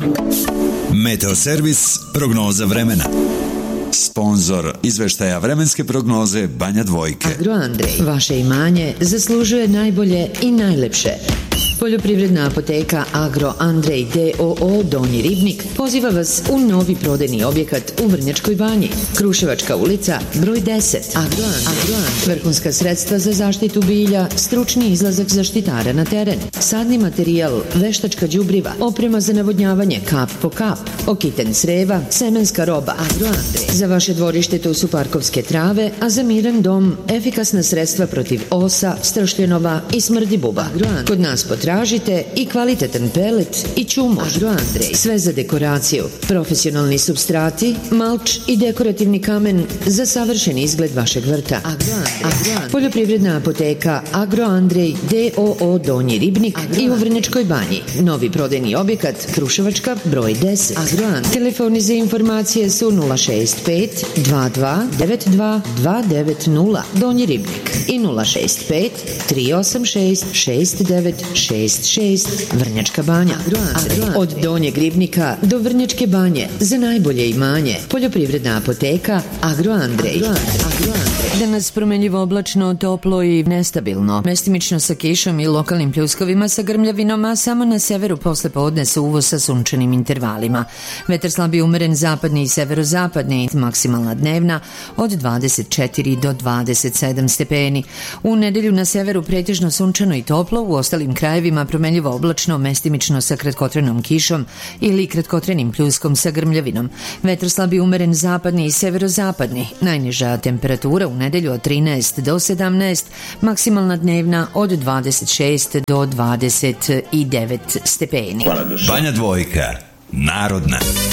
Meteoservis prognoza vremena. Sponzor izveštaja vremenske prognoze Banja Dvojke. Agroandrej, vaše imanje zaslužuje najbolje i najlepše. Poljoprivredna apoteka Agroandrej D.O.O. Donji Ribnik poziva vas u novi prodajni objekat u Vrnjačkoj Banji. Kruševačka ulica, broj 10. Agroandrej. Vrhunska sredstva za zaštitu bilja, stručni izlazak zaštitara na teren, sadni materijal, veštačka đubriva, oprema za navodnjavanje kap po kap, okiten creva, semenska roba. Agroandrej. Za vaše dvorište tu su parkovske trave, a za miran dom efikasna sredstva protiv osa, stršljenova i smrdi buba. Agroandrej. Kod nas tražite i kvalitetan pelet i čumož. Agroandrej. Sve za dekoraciju. Profesionalni supstrati, malč i dekorativni kamen za savršen izgled vašeg vrta. Agroandrej. Poljoprivredna apoteka Agroandrej D.O.O. Donji Ribnik i u Vrnjačkoj Banji. Novi prodajni objekat Kruševačka broj 10. Agroandrej. Telefoni za informacije su 065 22 92 290 Donji Ribnik i 065 386 6966 Vrnjačka Banja. Od Donjeg Ribnika do Vrnjačke Banje za najbolje imanje. Poljoprivredna apoteka Agroandrej. Danas promenljivo oblačno, toplo i nestabilno. Mestimično sa kišom i lokalnim pljuskovima sa grmljavinom, a samo na severu posle podne suvo sa sunčanim intervalima. Vetar slab i umeren zapadni i severozapadni, maksimalna dnevna od 24 do 27 stepeni. U nedelju na severu pretežno sunčano i toplo, u ostalim krajevima promenljivo oblačno, mestimično sa kratkotrenom kišom ili kratkotrenim pljuskom sa grmljavinom. Vetar slab i umeren zapadni i severozapadni. Najniža temperatura u nedelju od 13 do 17, maksimalna dnevna od 26 do 29 stepeni. Banja Dvojka, narodna.